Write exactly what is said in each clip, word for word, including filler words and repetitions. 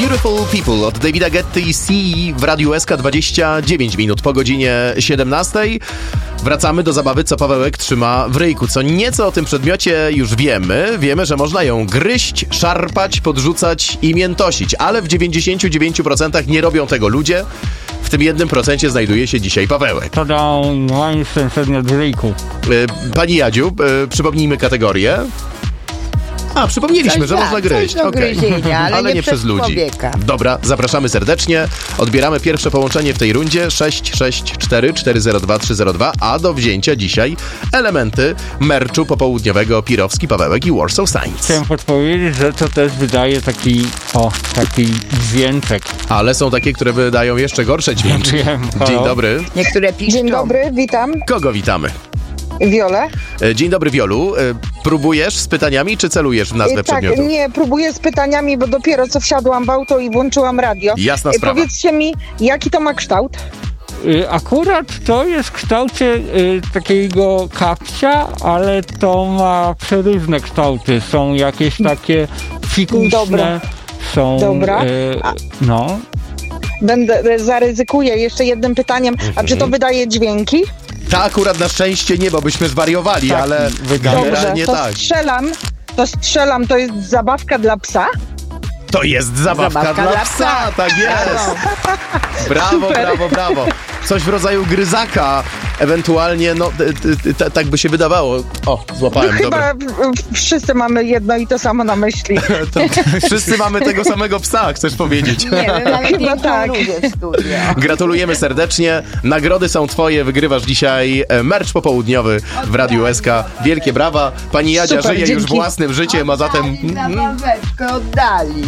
Beautiful People od Davida Guetty i C w Radiu S K, dwadzieścia dziewięć minut po godzinie siedemnastej. Wracamy do zabawy, co Pawełek trzyma w ryjku. Co nieco o tym przedmiocie już wiemy. Wiemy, że można ją gryźć, szarpać, podrzucać i miętosić, ale w dziewięćdziesięciu dziewięciu procentach nie robią tego ludzie. W tym jednym procencie znajduje się dzisiaj Pawełek. To dał łańcuch przedmiot w ryjku. Pani Jadziu, przypomnijmy kategorię. A, przypomnieliśmy, Coś że tak, można gryźć. coś do Okay. gryzienia, ale, ale nie, nie przez ludzi. człowieka. Dobra, zapraszamy serdecznie. Odbieramy pierwsze połączenie w tej rundzie sześć sześć cztery cztery zero dwa trzy zero dwa, a do wzięcia dzisiaj elementy merczu popołudniowego Pirowski, Pawełek i Warsaw Science. Chciałem podpowiedzieć, że to też wydaje taki, o, taki dźwięczek. Ale są takie, które wydają jeszcze gorsze dźwięki. Wiem, Dzień halo. dobry. Niektóre piszczą. Dzień dobry, witam. Kogo witamy? Wiolę. E, Dzień dobry, Wiolu. E, Próbujesz z pytaniami, czy celujesz w nazwę E, tak, przedmiotu? nie, próbuję z pytaniami, bo dopiero co wsiadłam w auto i włączyłam radio. Jasna E, sprawa. Powiedzcie mi, jaki to ma kształt? Y, Akurat to jest w kształcie y, takiego kapcia, ale to ma przeróżne kształty. Są jakieś takie fikuśne, Dobra. są... Dobra. Y, A- no. Będę, e, zaryzykuję jeszcze jednym pytaniem. A czy to wydaje dźwięki? Ta akurat na szczęście nie, bo byśmy zwariowali, Tak, ale wydaje. Dobrze, generalnie to tak. strzelam. To strzelam, to jest zabawka dla psa? To jest zabawka, Zabawka dla dla psa, psa. tak jest. Brawo, brawo, brawo. Coś w rodzaju gryzaka, ewentualnie, no, t- t- t- tak by się wydawało. O, złapałem, Chyba dobra. w- w- wszyscy mamy jedno i to samo na myśli. To wszyscy mamy tego samego psa, chcesz powiedzieć. Nie, my mamy Chyba piękną tak. lubię w studio. Gratulujemy serdecznie. Nagrody są twoje. Wygrywasz dzisiaj e, mercz popołudniowy w Radiu S K. Wielkie brawa. Pani Jadzia Super, żyje już dzięki. własnym życiem, a zatem Oddali zabaweczkę, oddali.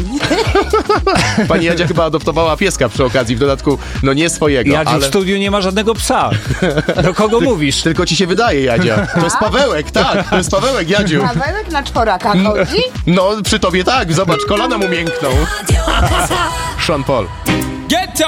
pani Jadzia chyba adoptowała pieska przy okazji, w dodatku, no nie swojego, Jadziu, ale w studiu nie ma żadnego psa. Do kogo mówisz? tylko ci się wydaje, Jadzia. To jest Pawełek, tak, to jest Pawełek, Jadziu. Pawełek na czworaka chodzi? No, przy tobie tak, zobacz, kolana mu miękną. Sean Paul. Get